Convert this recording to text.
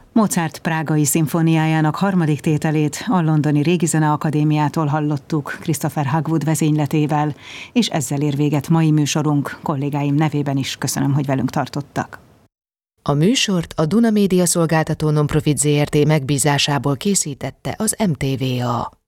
Mozart prágai szimfóniájának harmadik tételét a Londoni Régizeneakadémiától hallottuk Christopher Hogwood vezényletével, és ezzel ér véget mai műsorunk. Kollégáim nevében is köszönöm, hogy velünk tartottak. A műsort a Duna Média Szolgáltató Nonprofit Zrt. Megbízásából készítette az MTVA.